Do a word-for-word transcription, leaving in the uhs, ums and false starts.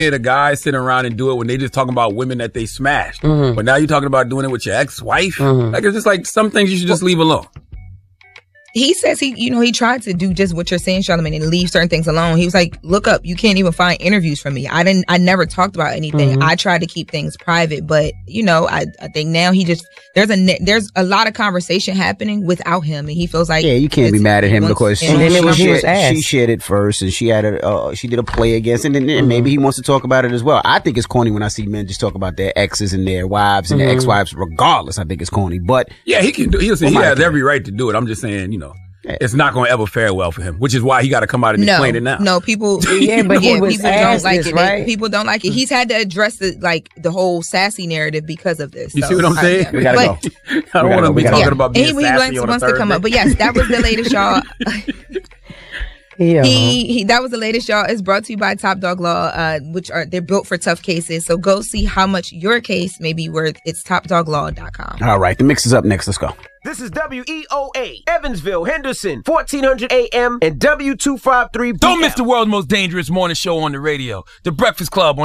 the guys sitting around and do it when they just talking about women that they smashed. Mm-hmm. But now you're talking about doing it with your ex-wife. Mm-hmm. Like, it's just like some things you should just leave alone. He says he, you know, he tried to do just what you're saying, Charlamagne, and leave certain things alone. He was like, look up, you can't even find interviews from me. I didn't, I never talked about anything. Mm-hmm. I tried to keep things private, but, you know, I, I think now he just, there's a, there's a lot of conversation happening without him. And he feels like. Yeah, you can't be mad at him because she, and then it was she, his shared, ass. she shared it first and she had a, uh, she did a play against it and, and maybe he wants to talk about it as well. I think it's corny when I see men just talk about their exes and their wives and Mm-hmm. their ex-wives regardless. I think it's corny, but. Yeah, he can do, he'll say Oh he my has God. every right to do it. I'm just saying, you know. It's not going to ever fare well for him, which is why he got to come out and No, explain it now. no, people, Yeah, but he was people don't asked like this, it. They- right? people don't like it. He's had to address the like the whole sassy narrative because of this. You so, see what I'm I- saying? yeah. We gotta But- go. I don't gotta want go. to We be gotta talking go. about and being he, he sassy wants, on a wants to come Thursday. up, but yes, that was the latest, y'all. Yeah. He, he that was the latest, y'all. It's brought to you by Top Dog Law, uh, which are they're built for tough cases. So go see how much your case may be worth. It's top dog law dot com. All right, the mix is up next. Let's go. This is W E O A, Evansville, Henderson, fourteen hundred A M and W two fifty-three B L. Don't miss the world's most dangerous morning show on the radio, The Breakfast Club on